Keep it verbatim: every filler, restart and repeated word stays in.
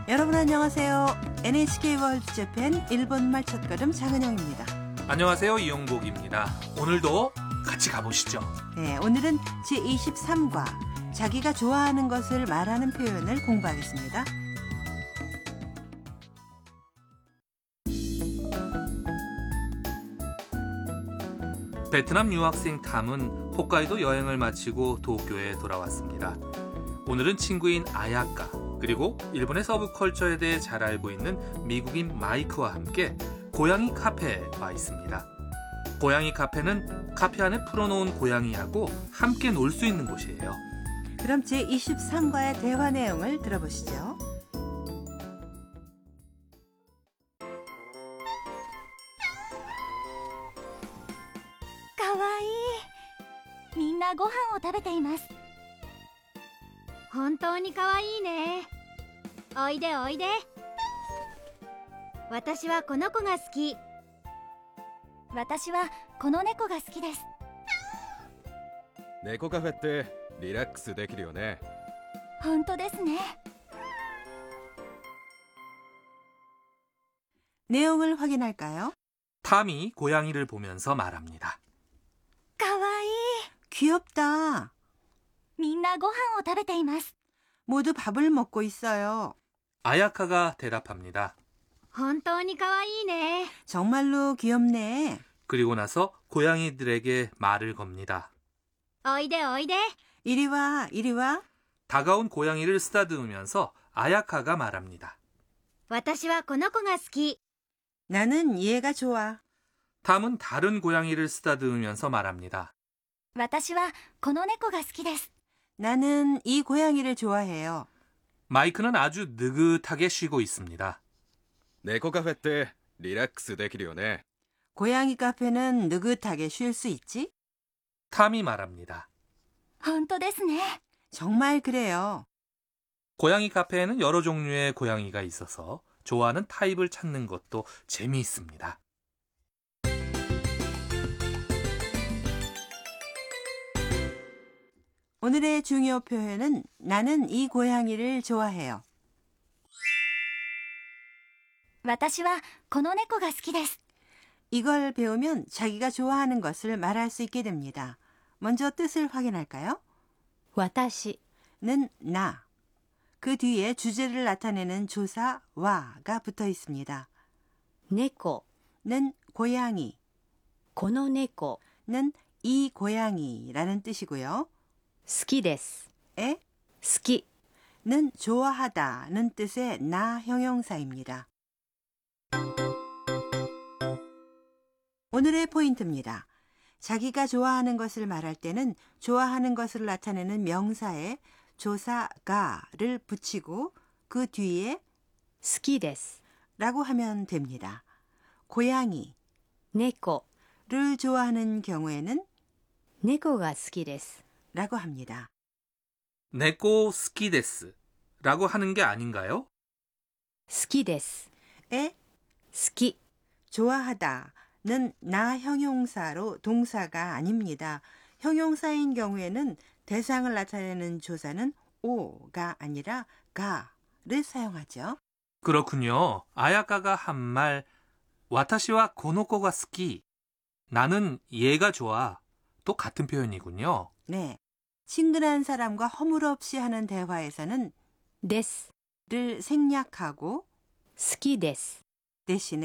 여러분 안녕하세요. 엔에이치케이 월드 재팬 일본말 첫걸음 장은영입니다. 안녕하세요. 이용복입니다. 오늘도 같이 가보시죠. 네, 오늘은 제이십삼 과 자기가 좋아하는 것을 말하는 표현을 공부하겠습니다. 베트남 유학생 탐은 홋카이도 여행을 마치고 도쿄에 돌아왔습니다. 오늘은 친구인 아야카, 그리고 일본의 서브컬처에 대해 잘 알고 있는 미국인 마이크와 함께 고양이 카페에 와 있습니다. 고양이 카페는 카페 안에 풀어놓은 고양이하고 함께 놀 수 있는 곳이에요. 그럼 제이십삼 과의 대화 내용을 들어보시죠. かわいい。みんなご飯を食べています。本当にかわいいね。おいでおいで。私はこの子が好き。私はこの猫が好きです。 猫カフェってリラックスできるよね。 本当ですね。 내용을 확인할까요? 탐이 고양이를 보면서 말합니다. かわいい。 귀엽다. みんなご飯を食べています。 모두 밥을 먹고 있어요. 아야카가 대답합니다. 本当にかわいいね。 정말로 귀엽네. 그리고 나서 고양이들에게 말을 겁니다. おいでおいで。 이리 와, 이리 와. 다가온 고양이를 쓰다듬으면서 아야카가 말합니다. 私はこの子が好き。 나는 얘가 좋아. 탐은 다른 고양이를 쓰다듬으면서 말합니다. 私はこの猫が好きです。 나는 이 고양이를 좋아해요. 마이크는 아주 느긋하게 쉬고 있습니다. 猫カフェってリラックスできるよね。 고양이 카페는 느긋하게 쉴 수 있지? 탐이 말합니다. 本当ですね。 정말 그래요. 고양이 카페에는 여러 종류의 고양이가 있어서 좋아하는 타입을 찾는 것도 재미있습니다. 오늘의 중요 표현은 나는 이 고양이를 좋아해요. 私はこの猫が好きです。 이걸 배우면 자기가 좋아하는 것을 말할 수 있게 됩니다. 먼저 뜻을 확인할까요? 私 는 나. 그 뒤에 주제를 나타내는 조사 와가 붙어 있습니다. 猫 는 고양이, この猫 는 이 고양이라는 뜻이고요. 好きです。 에, 好き 는 좋아하다는 뜻의 나 형용사입니다. 오늘의 포인트입니다. 자기가 좋아하는 것을 말할 때는 좋아하는 것을 나타내는 명사에 조사가를 붙이고 그 뒤에 好きです。 라고 하면 됩니다. 고양이, 猫 를 좋아하는 경우에는 猫が好きです。 라고 합니다. 네꼬 스키데스 라고 하는 게 아닌가요? 好きです。 에, 好き 좋아하다는 나 형용사로 동사가 아닙니다. 형용사인 경우에는 대상을 나타내는 조사는 오가 아니라 가를 사용하죠. 그렇군요. 아야카가 한 말, 와타시와 고노코가 스키, 나는 얘가 좋아, 또 같은 표현이군요. 네, 친근한 사람과 허물없이 하는 대화에서는 です。 를 생략하고 好きです。 대신에